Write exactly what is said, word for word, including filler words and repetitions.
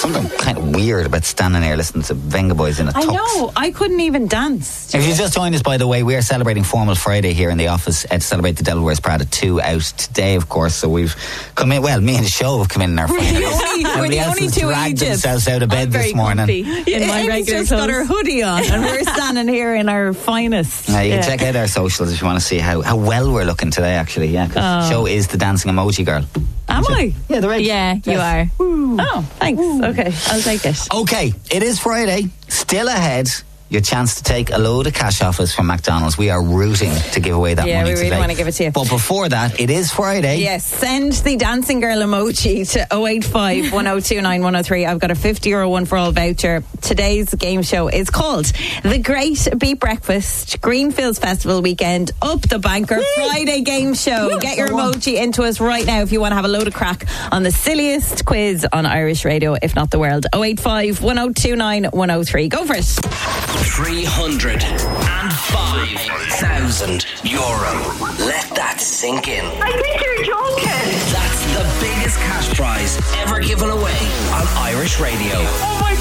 something kind of weird about standing here listening to Venga Boys in a tux. I know, I couldn't even dance. If you just joined us, by the way, we are celebrating Formal Friday here in the office uh, to celebrate The Devil Wears Prada two out today, of course. So we've come in, well, me and the show have come in in our We're the finals. only, we're Everybody the else only has two dragged Egypts. themselves out of bed I'm very this morning. comfy in my Amy's regular just got her clothes. hoodie on. And we're standing here in our finest. Uh, you Yeah. can check out our socials if you want to see how, how well we're looking today, actually. Yeah, because Oh. the show is the dancing emoji girl. Am I? Yeah, the right. Yeah, you Yes. are. Oh, thanks. Okay, I'll take it. Okay, it is Friday. Still ahead. Your chance to take a load of cash off us from McDonald's. We are rooting to give away that Yeah, money we really today. want to give it to you. But before that, it is Friday. Yes, send the dancing girl emoji to oh eight five, one oh two nine, one oh three. I've got a fifty euro one for all voucher. Today's game show is called The Great Beat Breakfast Greenfields Festival Weekend Up the Banker Friday game show. Get your emoji into us right now if you want to have a load of crack on the silliest quiz on Irish radio, if not the world. oh eight five, one oh two nine, one oh three. Go for it. three hundred five thousand euro. Let that sink in. I think you're joking. That's the biggest cash prize ever given away on Irish radio. Oh my